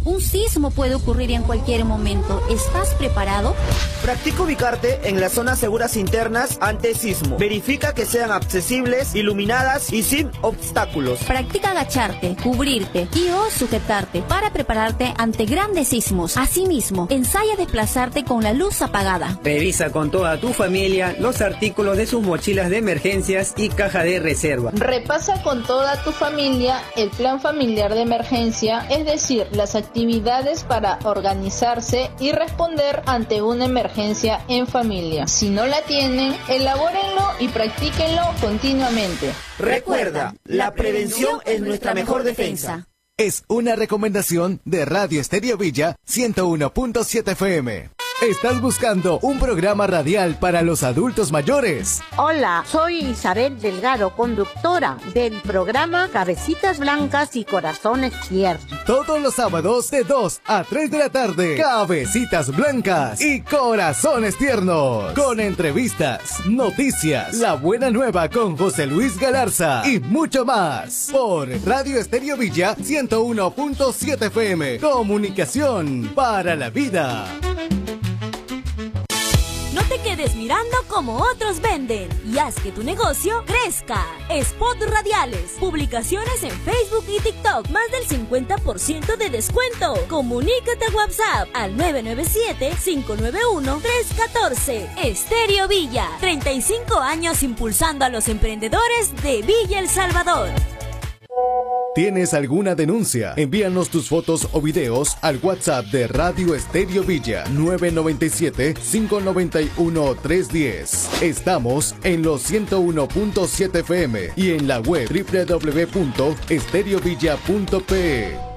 Un sismo puede ocurrir en cualquier momento. ¿Estás preparado? Practica ubicarte en las zonas seguras internas ante sismo. Verifica que sean accesibles, iluminadas y sin obstáculos. Practica agacharte, cubrirte y o sujetarte para prepararte ante grandes sismos. Asimismo, ensaya desplazarte con la luz apagada. Revisa con toda tu familia los artículos de sus mochilas de emergencias y caja de reserva. Repasa con toda tu familia el plan familiar de emergencia, es decir, las actividades para organizarse y responder ante una emergencia en familia. Si no la tienen, elabórenlo y practíquenlo continuamente. Recuerda, la prevención es nuestra mejor defensa. Es una recomendación de Radio Estéreo Villa 101.7 FM. ¿Estás buscando un programa radial para los adultos mayores? Hola, soy Isabel Delgado, conductora del programa Cabecitas Blancas y Corazones Tiernos. Todos los sábados de 2 a 3 de la tarde, Cabecitas Blancas y Corazones Tiernos. Con entrevistas, noticias, la buena nueva con José Luis Galarza y mucho más. Por Radio Estéreo Villa 101.7 FM. Comunicación para la vida. No te quedes mirando como otros venden y haz que tu negocio crezca. Spot radiales, publicaciones en Facebook y TikTok, más del 50% de descuento. Comunícate a WhatsApp al 997-591-314. Estéreo Villa, 35 años impulsando a los emprendedores de Villa El Salvador. ¿Tienes alguna denuncia? Envíanos tus fotos o videos al WhatsApp de Radio Estéreo Villa 997-591-310. Estamos en los 101.7 FM y en la web www.estereovilla.pe.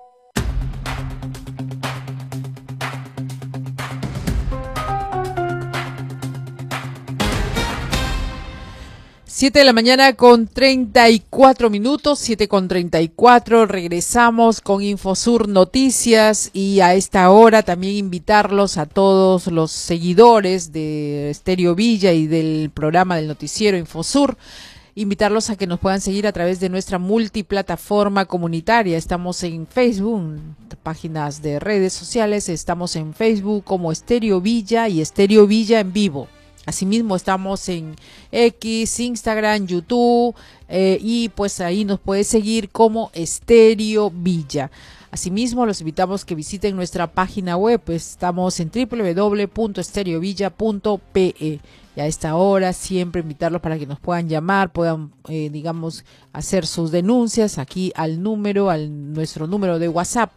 7 de la mañana con 34 minutos, 7:34, regresamos con Infosur Noticias y a esta hora también invitarlos a todos los seguidores de Estéreo Villa y del programa del noticiero Infosur, invitarlos a que nos puedan seguir a través de nuestra multiplataforma comunitaria. Estamos en Facebook, páginas de redes sociales, estamos en Facebook como Estéreo Villa y Estéreo Villa en vivo. Asimismo estamos en X, Instagram, YouTube y pues ahí nos puede seguir como Estéreo Villa. Asimismo los invitamos que visiten nuestra página web, pues estamos en www.estereovilla.pe. Y a esta hora siempre invitarlos para que nos puedan llamar, puedan hacer sus denuncias aquí al nuestro número de WhatsApp.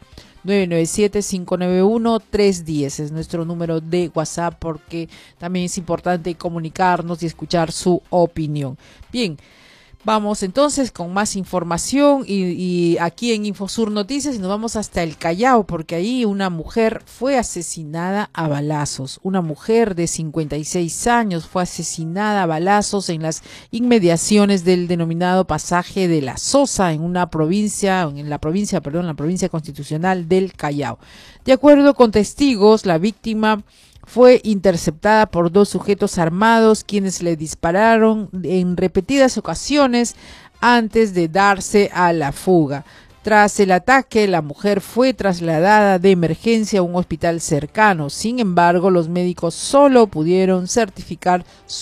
997-591-310 es nuestro número de WhatsApp, porque también es importante comunicarnos y escuchar su opinión. Bien, vamos entonces con más información y aquí en Infosur Noticias, y nos vamos hasta el Callao, porque ahí una mujer fue asesinada a balazos. Una mujer de 56 años fue asesinada a balazos en las inmediaciones del denominado pasaje de la Sosa, en la provincia constitucional del Callao. De acuerdo con testigos, la víctima fue interceptada por dos sujetos armados, quienes le dispararon en repetidas ocasiones antes de darse a la fuga. Tras el ataque, la mujer fue trasladada de emergencia a un hospital cercano. Sin embargo, los médicos solo pudieron certificar